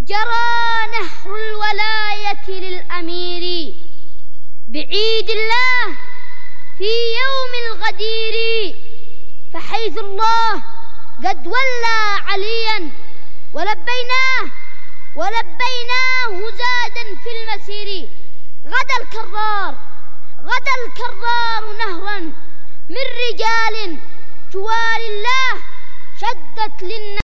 جرى نهر الولاية للأمير بعيد الله في يوم الغدير، فحيث الله قد ولى عليا ولبيناه زادا في المسير. غدا الكرار نهرا من رجال توالي الله شدت للناس